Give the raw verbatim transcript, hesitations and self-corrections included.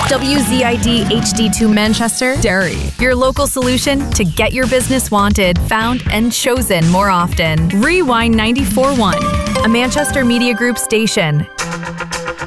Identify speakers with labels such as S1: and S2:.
S1: W Z I D H D two Manchester, Derry. Your local solution to get your business wanted, found, and chosen more often. Rewind ninety-four point one, a Manchester Media Group station.